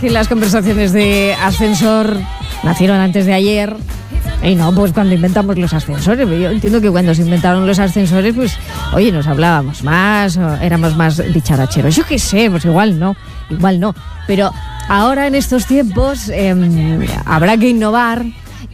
que las conversaciones de ascensor nacieron antes de ayer. Y no, pues cuando inventamos los ascensores. Yo entiendo que cuando se inventaron los ascensores, pues, oye, nos hablábamos más, o éramos más dicharacheros. Yo qué sé, pues igual no. Pero ahora en estos tiempos habrá que innovar.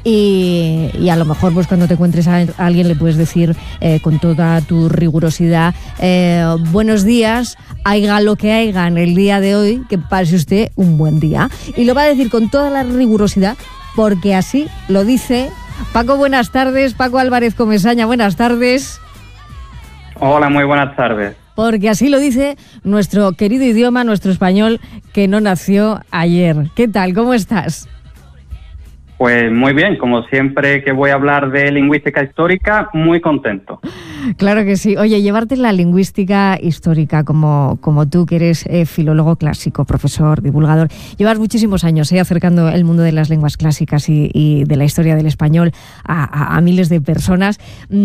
Y a lo mejor pues cuando te encuentres a alguien le puedes decir con toda tu rigurosidad, buenos días, haiga lo que haiga en el día de hoy, que pase usted un buen día. Y lo va a decir con toda la rigurosidad porque así lo dice Paco. Buenas tardes, Paco Álvarez Comesaña, buenas tardes. Hola, muy buenas tardes. Porque así lo dice nuestro querido idioma, nuestro español, que no nació ayer. ¿Qué tal? ¿Cómo estás? Pues muy bien, como siempre que voy a hablar de lingüística histórica, muy contento. Claro que sí. Oye, llevarte la lingüística histórica como tú, que eres filólogo clásico, profesor, divulgador, llevas muchísimos años acercando el mundo de las lenguas clásicas y de la historia del español a miles de personas.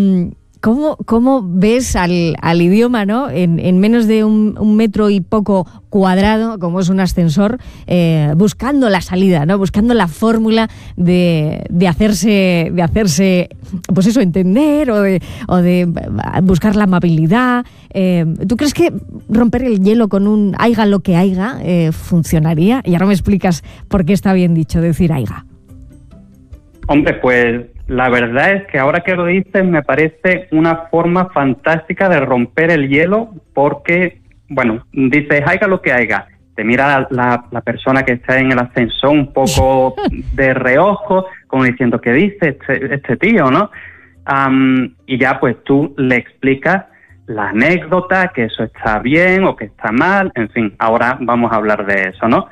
¿Cómo ves al idioma, ¿no? En menos de un metro y poco cuadrado, como es un ascensor, buscando la salida, ¿no? Buscando la fórmula de hacerse, pues eso, entender o de buscar la amabilidad. ¿Tú crees que romper el hielo con un haiga lo que haiga funcionaría? Y ahora me explicas por qué está bien dicho decir haiga. Hombre, pues la verdad es que ahora que lo dices me parece una forma fantástica de romper el hielo porque, bueno, dices haiga lo que haiga, te mira la persona que está en el ascensor un poco de reojo, como diciendo, ¿qué dice este tío, no? Y ya pues tú le explicas la anécdota, que eso está bien o que está mal, en fin, ahora vamos a hablar de eso, ¿no?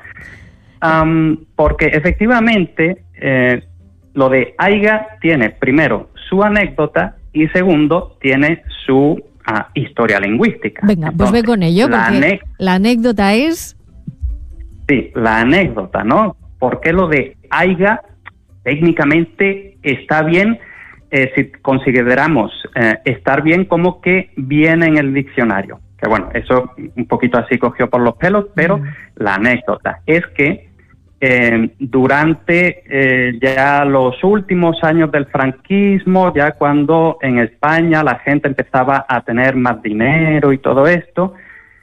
Porque efectivamente lo de haiga tiene, primero, su anécdota y segundo, tiene su historia lingüística. Venga, entonces, pues ve con ello, porque la anécdota es... Sí, la anécdota, ¿no? Porque lo de haiga técnicamente está bien si consideramos estar bien como que viene en el diccionario. Que bueno, eso un poquito así cogió por los pelos, pero la anécdota es que durante ya los últimos años del franquismo, ya cuando en España la gente empezaba a tener más dinero y todo esto,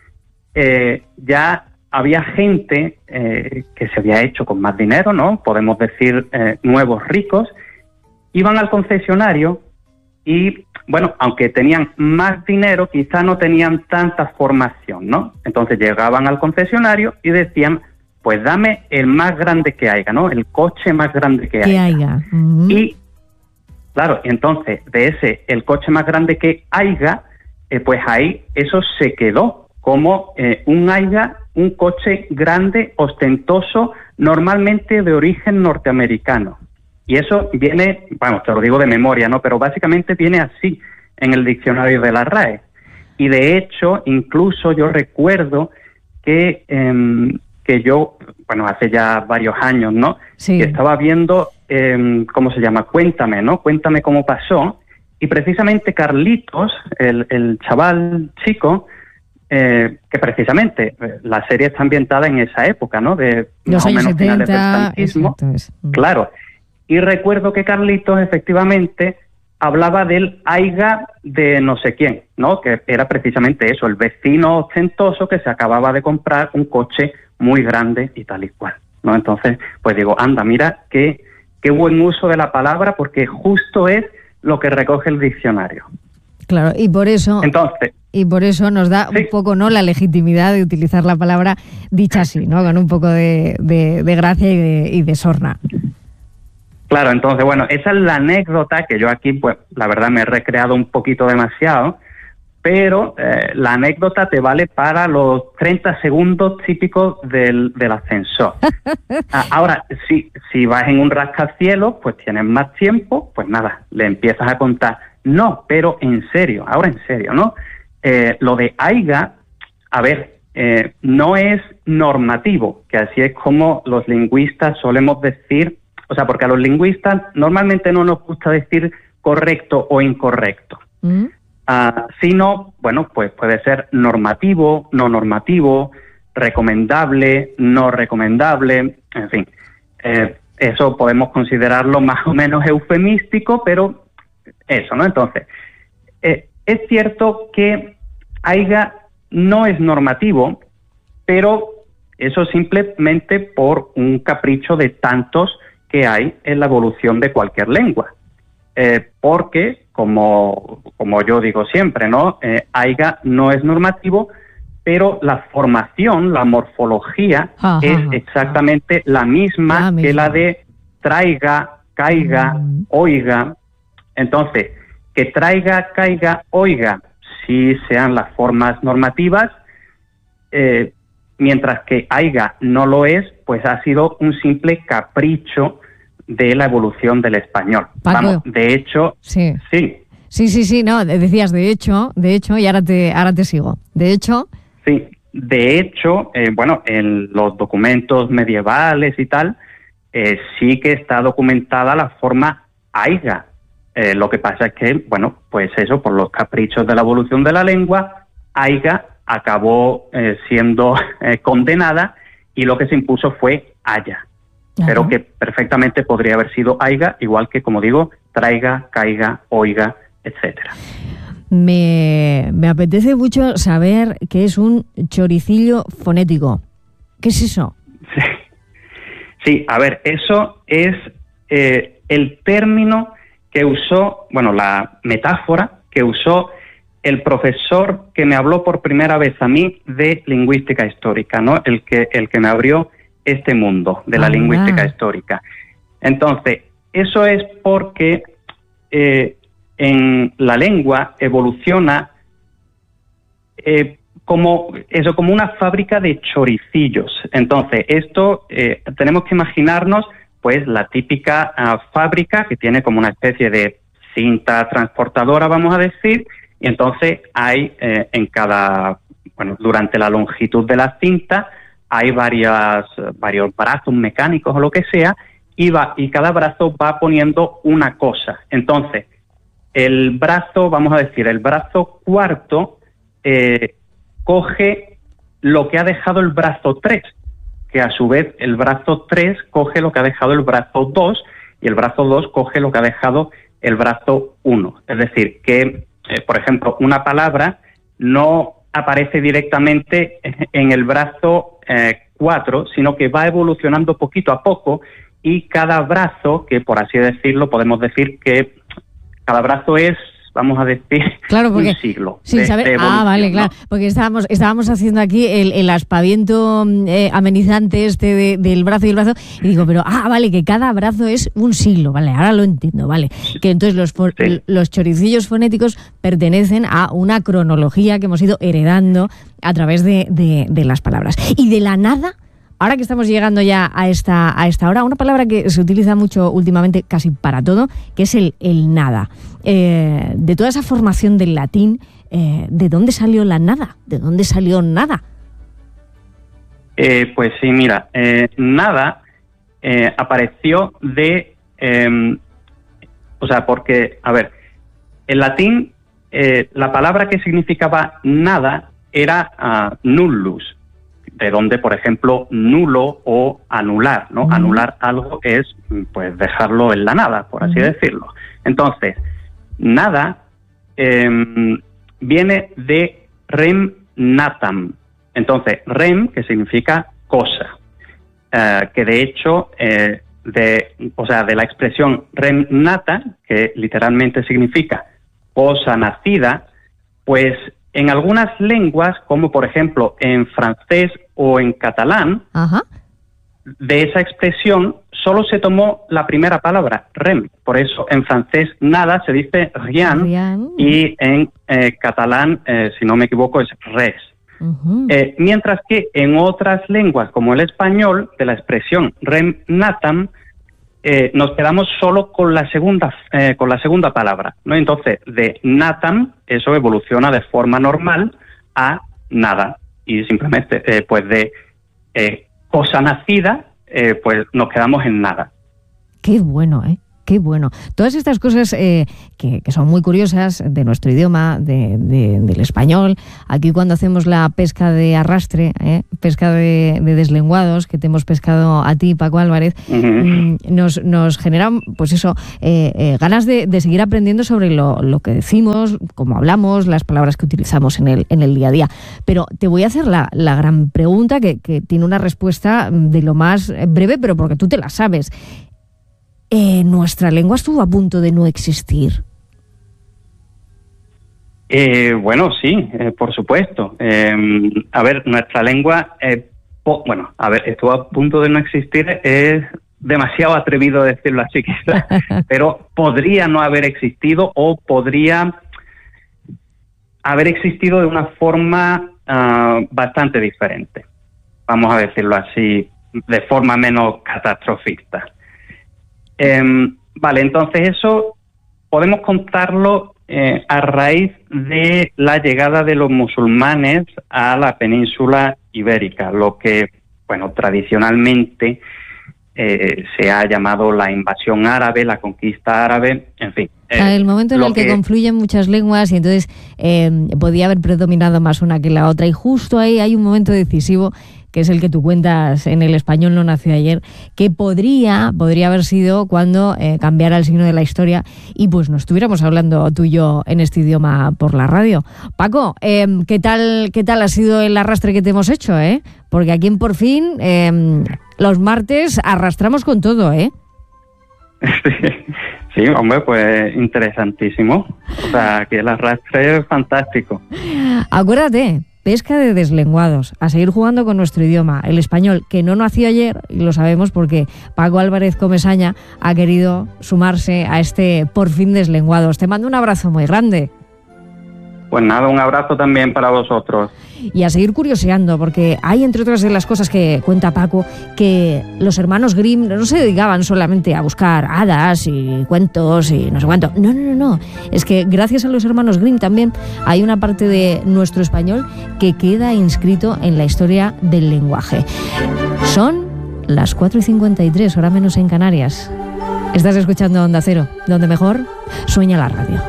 ya había gente que se había hecho con más dinero, ¿no? Podemos decir nuevos ricos, iban al concesionario y, bueno, aunque tenían más dinero, quizá no tenían tanta formación, ¿no? Entonces llegaban al concesionario y decían, pues dame el más grande que haya, ¿no? El coche más grande que haya. Uh-huh. Y, claro, entonces, el coche más grande que haya, pues ahí eso se quedó como un coche grande, ostentoso, normalmente de origen norteamericano. Y eso viene, bueno, te lo digo de memoria, ¿no? Pero básicamente viene así en el diccionario de la RAE. Y de hecho, incluso yo recuerdo que yo, bueno, hace ya varios años, ¿no? Sí. Que estaba viendo, ¿cómo se llama? Cuéntame, ¿no? Cuéntame cómo pasó. Y precisamente Carlitos, el chaval chico, que precisamente la serie está ambientada en esa época, ¿no? De los más o menos 70, finales del franquismo. Claro. Y recuerdo que Carlitos efectivamente hablaba del haiga de no sé quién, ¿no? Que era precisamente eso, el vecino ostentoso que se acababa de comprar un coche muy grande y tal y cual, ¿no? Entonces, pues digo, anda, mira qué buen uso de la palabra, porque justo es lo que recoge el diccionario. Claro, y por eso nos da un poco, ¿no?, la legitimidad de utilizar la palabra dicha así, ¿no?, con un poco de gracia y de sorna. Claro, entonces, bueno, esa es la anécdota que yo aquí, pues, la verdad me he recreado un poquito demasiado, pero la anécdota te vale para los 30 segundos típicos del ascensor. Ahora, si vas en un rascacielos, pues tienes más tiempo, pues nada, le empiezas a contar. No, pero en serio, ahora en serio, ¿no? Lo de haiga, a ver, no es normativo, que así es como los lingüistas solemos decir, o sea, porque a los lingüistas normalmente no nos gusta decir correcto o incorrecto. Sino, bueno, pues puede ser normativo, no normativo, recomendable, no recomendable, en fin. Eso podemos considerarlo más o menos eufemístico, pero eso, ¿no? Entonces, es cierto que AIGA no es normativo, pero eso simplemente por un capricho de tantos que hay en la evolución de cualquier lengua. Porque, como yo digo siempre, ¿no? AIGA no es normativo, pero la formación, la morfología es exactamente la misma que la de traiga, caiga, oiga. Entonces, que traiga, caiga, oiga, si sean las formas normativas, mientras que AIGA no lo es, pues ha sido un simple capricho de la evolución del español. Paco, vamos, de hecho, sí, no, decías de hecho, y ahora te sigo. De hecho... Sí, de hecho, bueno, en los documentos medievales y tal, sí que está documentada la forma AIGA. Lo que pasa es que, bueno, pues eso, por los caprichos de la evolución de la lengua, AIGA acabó siendo condenada y lo que se impuso fue AYA. Pero que perfectamente podría haber sido AIGA, igual que, como digo, traiga, caiga, oiga, etcétera. Me apetece mucho saber qué es un choricillo fonético. ¿Qué es eso? Sí, a ver, eso es el término que usó, bueno, la metáfora que usó el profesor que me habló por primera vez a mí de lingüística histórica, ¿no? El que me abrió este mundo de la lingüística histórica. Entonces, eso es porque en la lengua evoluciona como una fábrica de choricillos. Entonces, esto tenemos que imaginarnos pues la típica fábrica que tiene como una especie de cinta transportadora, vamos a decir, y entonces hay durante la longitud de la cinta hay varios brazos mecánicos o lo que sea, y cada brazo va poniendo una cosa. Entonces, el brazo cuarto coge lo que ha dejado el brazo 3, que a su vez el brazo 3 coge lo que ha dejado el brazo 2 y el brazo 2 coge lo que ha dejado el brazo 1. Es decir, que, por ejemplo, una palabra no aparece directamente en el brazo 4, sino que va evolucionando poquito a poco y cada brazo, que por así decirlo, podemos decir que cada brazo es, vamos a decir, claro, porque, un siglo. Sin saber, vale, claro, ¿no? Porque estábamos haciendo aquí el aspaviento amenizante del brazo y el brazo, y digo, pero, vale, que cada brazo es un siglo, vale, ahora lo entiendo, vale, que entonces los choricillos fonéticos pertenecen a una cronología que hemos ido heredando a través de las palabras. Y de la nada, ahora que estamos llegando ya a esta hora, una palabra que se utiliza mucho últimamente casi para todo, que es el nada. De toda esa formación del latín, ¿de dónde salió la nada? ¿De dónde salió nada? Pues sí, mira, nada apareció porque, a ver, en latín la palabra que significaba nada era nullus, de donde, por ejemplo, nulo o anular, ¿no? Anular algo es, pues, dejarlo en la nada, por así decirlo. Entonces, nada viene de rem natam. Entonces, rem, que significa cosa, que de hecho, de la expresión rem nata, que literalmente significa cosa nacida, pues en algunas lenguas, como por ejemplo en francés o en catalán, de esa expresión solo se tomó la primera palabra, rem. Por eso en francés nada se dice rien. Y en catalán, si no me equivoco, es res. Mientras que en otras lenguas, como el español, de la expresión rem natam, nos quedamos solo con la segunda palabra, ¿no? Entonces, de natam, eso evoluciona de forma normal a nada. Y simplemente, pues de cosa nacida, pues nos quedamos en nada. Qué bueno, qué bueno. Todas estas cosas que son muy curiosas de nuestro idioma, del español. Aquí cuando hacemos la pesca de arrastre, pesca de deslenguados, que te hemos pescado a ti, Paco Álvarez, nos generan, pues eso, ganas de seguir aprendiendo sobre lo que decimos, cómo hablamos, las palabras que utilizamos en el día a día. Pero te voy a hacer la gran pregunta que tiene una respuesta de lo más breve, pero porque tú te la sabes. ¿Nuestra lengua estuvo a punto de no existir? Bueno, sí, por supuesto. A ver, nuestra lengua, estuvo a punto de no existir, es demasiado atrevido decirlo así, quizás, pero podría no haber existido o podría haber existido de una forma bastante diferente. Vamos a decirlo así, de forma menos catastrofista. Vale, entonces eso podemos contarlo a raíz de la llegada de los musulmanes a la península ibérica, lo que, bueno, tradicionalmente se ha llamado la invasión árabe, la conquista árabe, en fin. El momento en el que confluyen muchas lenguas y entonces podía haber predominado más una que la otra, y justo ahí hay un momento decisivo, que es el que tú cuentas en El Español no nació ayer, que podría haber sido cuando cambiara el signo de la historia y pues no estuviéramos hablando tú y yo en este idioma por la radio. Paco, ¿qué tal ha sido el arrastre que te hemos hecho? Porque aquí en Por Fin, los martes arrastramos con todo, Sí, hombre, pues interesantísimo. O sea, que el arrastre es fantástico. Acuérdate, pesca de deslenguados, a seguir jugando con nuestro idioma, el español, que no nació ayer, y lo sabemos porque Paco Álvarez Comesaña ha querido sumarse a este Por Fin Deslenguados. Te mando un abrazo muy grande. Pues nada, un abrazo también para vosotros. Y a seguir curioseando, porque hay, entre otras de las cosas que cuenta Paco, que los hermanos Grimm no se dedicaban solamente a buscar hadas y cuentos y no sé cuánto. No. Es que gracias a los hermanos Grimm también hay una parte de nuestro español que queda inscrito en la historia del lenguaje. Son las 4:53, hora menos en Canarias. Estás escuchando Onda Cero, donde mejor sueña la radio.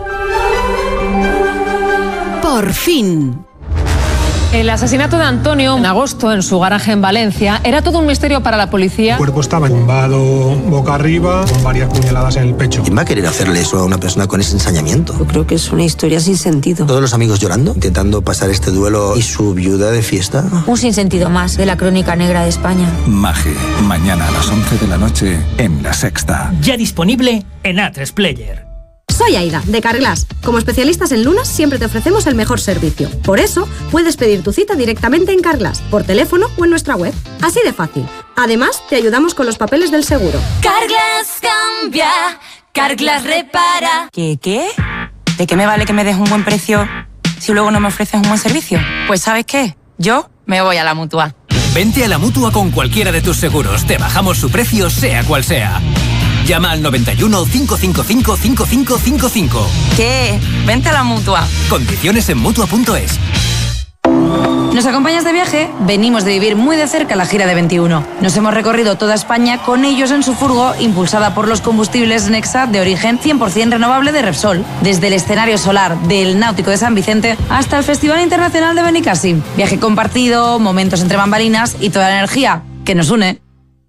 Por fin. El asesinato de Antonio en agosto en su garaje en Valencia era todo un misterio para la policía. El cuerpo estaba tumbado boca arriba, con varias puñaladas en el pecho. ¿Quién va a querer hacerle eso a una persona con ese ensañamiento? Yo creo que es una historia sin sentido. Todos los amigos llorando, intentando pasar este duelo, y su viuda de fiesta. Un sinsentido más de la crónica negra de España. Maje, mañana a las 11 de la noche en La Sexta. Ya disponible en A3 Player. Soy Aida, de Carglass. Como especialistas en lunas, siempre te ofrecemos el mejor servicio. Por eso, puedes pedir tu cita directamente en Carglass, por teléfono o en nuestra web. Así de fácil. Además, te ayudamos con los papeles del seguro. Carglass cambia, Carglass repara. ¿Qué? ¿De qué me vale que me des un buen precio si luego no me ofreces un buen servicio? Pues ¿sabes qué? Yo me voy a la Mutua. Vente a la Mutua con cualquiera de tus seguros. Te bajamos su precio, sea cual sea. Llama al 91 555 5555. ¿Qué? Vente a la Mutua. Condiciones en Mutua.es. ¿Nos acompañas de viaje? Venimos de vivir muy de cerca la gira de 21. Nos hemos recorrido toda España con ellos en su furgo, impulsada por los combustibles Nexa de origen 100% renovable de Repsol. Desde el escenario solar del Náutico de San Vicente hasta el Festival Internacional de Benicàssim. Viaje compartido, momentos entre bambalinas y toda la energía que nos une.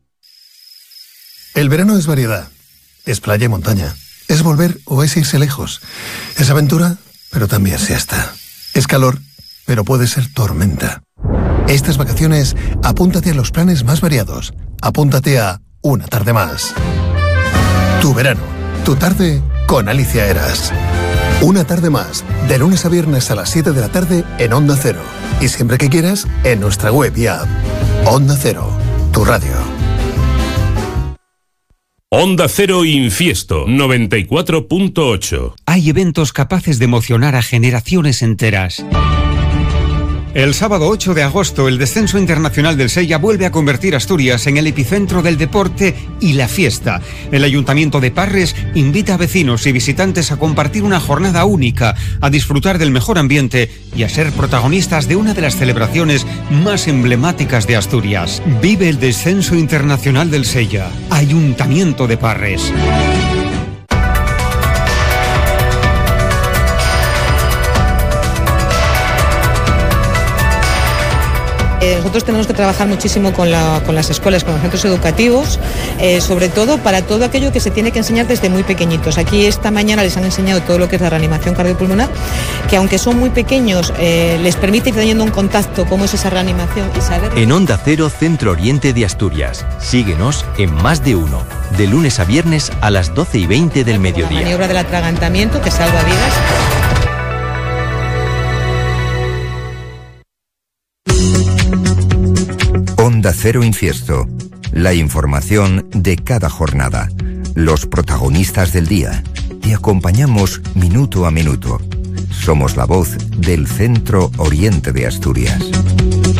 El verano es variedad, es playa y montaña, es volver o es irse lejos, es aventura, pero también siesta, es calor, pero puede ser tormenta. Estas vacaciones, apúntate a los planes más variados, apúntate a Una Tarde Más. Tu verano, tu tarde con Alicia Eras. Una Tarde Más, de lunes a viernes a las 7 de la tarde en Onda Cero, y siempre que quieras en nuestra web y app. Onda Cero, tu radio. Onda Cero Infiesto 94.8. Hay eventos capaces de emocionar a generaciones enteras. El sábado 8 de agosto, el descenso internacional del Sella vuelve a convertir Asturias en el epicentro del deporte y la fiesta. El Ayuntamiento de Parres invita a vecinos y visitantes a compartir una jornada única, a disfrutar del mejor ambiente y a ser protagonistas de una de las celebraciones más emblemáticas de Asturias. Vive el descenso internacional del Sella. Ayuntamiento de Parres. Nosotros tenemos que trabajar muchísimo con las escuelas, con los centros educativos, sobre todo para todo aquello que se tiene que enseñar desde muy pequeñitos. Aquí esta mañana les han enseñado todo lo que es la reanimación cardiopulmonar, que aunque son muy pequeños, les permite ir teniendo un contacto cómo es esa reanimación y saber... En Onda Cero, Centro Oriente de Asturias. Síguenos en Más de Uno, de lunes a viernes a las 12:20 del mediodía. La maniobra del atragantamiento que salva vidas. Onda Cero Infiesto. La información de cada jornada. Los protagonistas del día. Te acompañamos minuto a minuto. Somos la voz del Centro Oriente de Asturias.